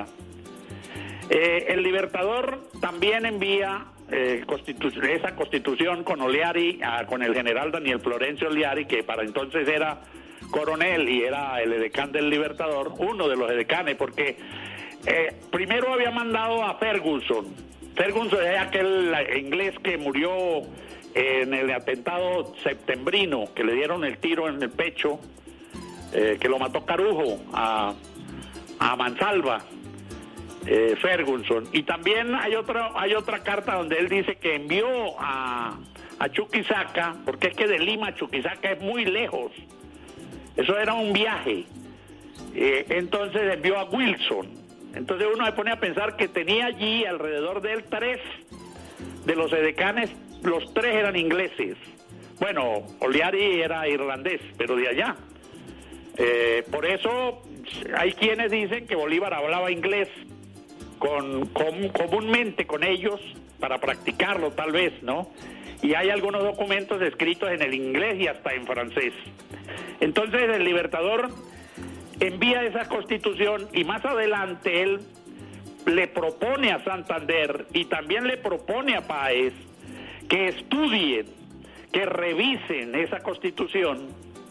Eh, el Libertador también envía Eh, constitu esa constitución con Oliari, a, con el general Daniel Florencio Oliari, que para entonces era coronel y era el edecán del Libertador, uno de los edecanes, porque eh, primero había mandado a Ferguson. Ferguson es aquel inglés que murió en el atentado septembrino, que le dieron el tiro en el pecho, eh, que lo mató Carujo a, a mansalva. Eh, Ferguson. Y también hay otra hay otra carta donde él dice que envió a, a Chuquisaca, porque es que de Lima a Chuquisaca es muy lejos, eso era un viaje, eh, entonces envió a Wilson. Entonces uno se pone a pensar que tenía allí alrededor de él tres de los edecanes, los tres eran ingleses. Bueno, Oliari era irlandés, pero de allá. Eh, por eso hay quienes dicen que Bolívar hablaba inglés Con, con, comúnmente con ellos para practicarlo tal vez, ¿no? Y hay algunos documentos escritos en el inglés y hasta en francés. Entonces el Libertador envía esa constitución y más adelante él le propone a Santander y también le propone a Páez que estudien, que revisen esa Constitución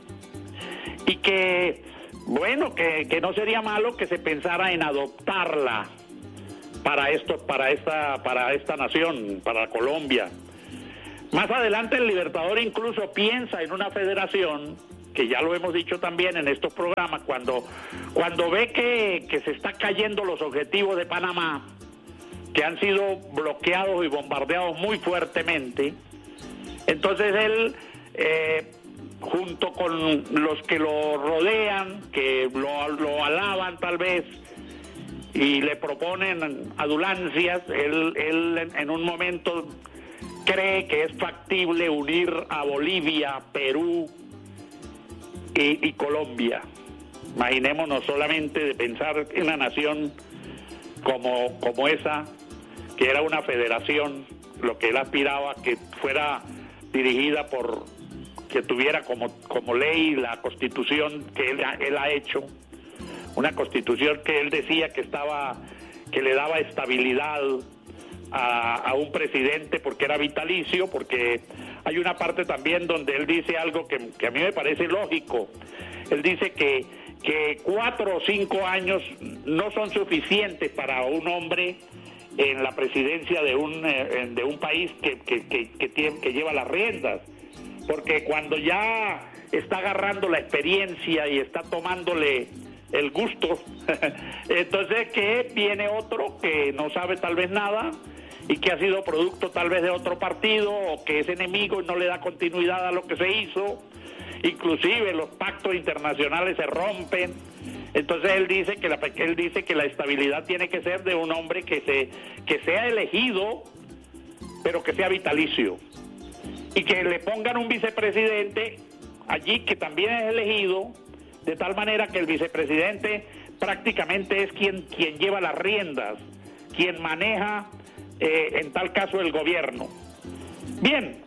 y que, bueno, que, que no sería malo que se pensara en adoptarla para esto, para esta, para esta nación, para Colombia. Más adelante el Libertador incluso piensa en una federación, que ya lo hemos dicho también en estos programas, cuando, cuando ve que, que se están cayendo los objetivos de Panamá, que han sido bloqueados y bombardeados muy fuertemente. Entonces él, eh, junto con los que lo rodean, que lo, lo alaban tal vez, y le proponen adulancias, él, él en un momento cree que es factible unir a Bolivia, Perú y, y Colombia. Imaginémonos solamente de pensar en una nación como, como esa, que era una federación, lo que él aspiraba que fuera dirigida por, que tuviera como, como ley la Constitución que él, él ha hecho, una Constitución que él decía que estaba, que le daba estabilidad a, a un presidente porque era vitalicio, porque hay una parte también donde él dice algo que, que a mí me parece lógico. Él dice que, que cuatro o cinco años no son suficientes para un hombre en la presidencia de un eh, de un país que, que, que, que, tiene, que lleva las riendas, porque cuando ya está agarrando la experiencia y está tomándole el gusto, entonces que viene otro que no sabe tal vez nada y que ha sido producto tal vez de otro partido o que es enemigo y no le da continuidad a lo que se hizo, inclusive los pactos internacionales se rompen. Entonces él dice que la él dice que la estabilidad tiene que ser de un hombre que se que sea elegido, pero que sea vitalicio, y que le pongan un vicepresidente allí que también es elegido, de tal manera que el vicepresidente prácticamente es quien quien lleva las riendas, quien maneja eh, en tal caso el gobierno. Bien,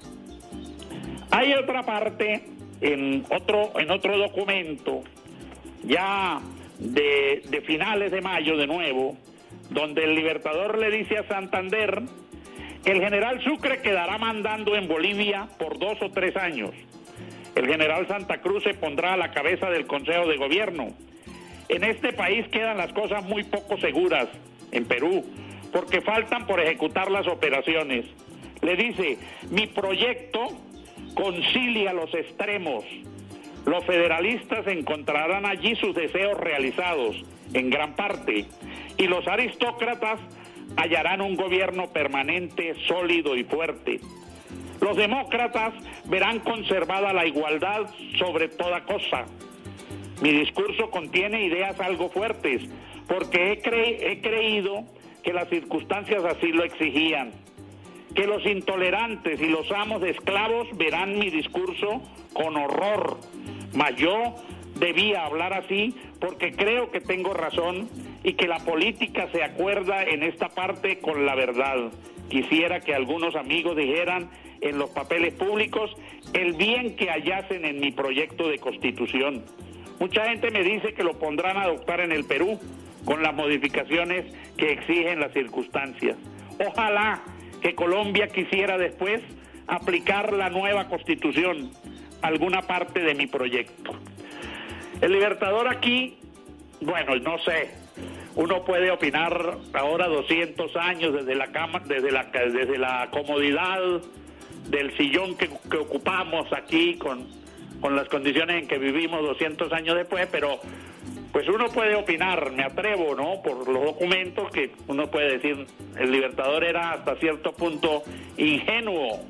hay otra parte en otro en otro documento ya de, de finales de mayo de nuevo, donde el Libertador le dice a Santander: el general Sucre quedará mandando en Bolivia por dos o tres años. El general Santa Cruz se pondrá a la cabeza del Consejo de Gobierno. En este país quedan las cosas muy poco seguras, en Perú, porque faltan por ejecutar las operaciones. Le dice: mi proyecto concilia los extremos. Los federalistas encontrarán allí sus deseos realizados, en gran parte, y los aristócratas hallarán un gobierno permanente, sólido y fuerte. Los demócratas verán conservada la igualdad sobre toda cosa. Mi discurso contiene ideas algo fuertes, porque he, cre- he creído que las circunstancias así lo exigían. Que los intolerantes y los amos de esclavos verán mi discurso con horror, mas yo debía hablar así porque creo que tengo razón y que la política se acuerda en esta parte con la verdad. Quisiera que algunos amigos dijeran en los papeles públicos el bien que hallasen en mi proyecto de constitución. Mucha gente me dice que lo pondrán a adoptar en el Perú con las modificaciones que exigen las circunstancias. Ojalá que Colombia quisiera después aplicar la nueva Constitución, alguna parte de mi proyecto. El Libertador aquí, bueno, no sé, uno puede opinar ahora doscientos años desde la cama, desde la desde la comodidad del sillón que, que ocupamos aquí con, con las condiciones en que vivimos doscientos años después, pero pues uno puede opinar, me atrevo, ¿no?, por los documentos, que uno puede decir, el Libertador era hasta cierto punto ingenuo.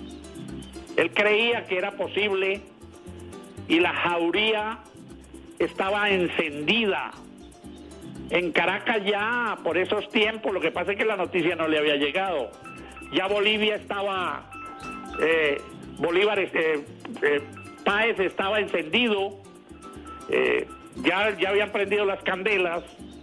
Él creía que era posible y la jauría estaba encendida. En Caracas ya, por esos tiempos, lo que pasa es que la noticia no le había llegado. Ya Bolivia estaba, eh, Bolívar, eh, eh, Páez estaba encendido, eh, Ya, ya habían prendido las candelas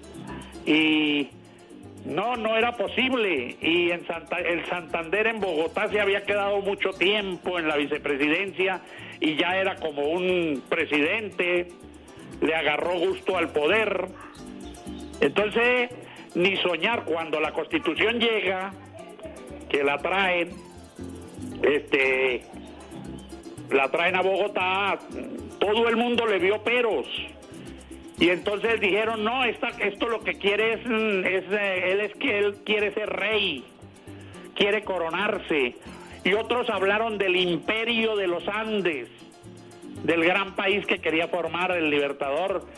y no, no era posible. Y en Santa, el Santander en Bogotá se había quedado mucho tiempo en la vicepresidencia y ya era como un presidente, le agarró gusto al poder. Entonces, ni soñar, cuando la Constitución llega, que la traen, este, la traen a Bogotá, todo el mundo le vio peros. Y entonces dijeron, no, esta, esto lo que quiere es, es, él es que él quiere ser rey, quiere coronarse. Y otros hablaron del imperio de los Andes, del gran país que quería formar el Libertador.